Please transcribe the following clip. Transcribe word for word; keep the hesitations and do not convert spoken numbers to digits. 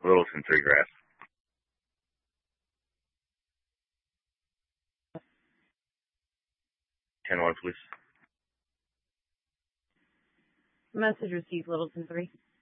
Littleton three grass. ten one, please. Message received, Littleton three.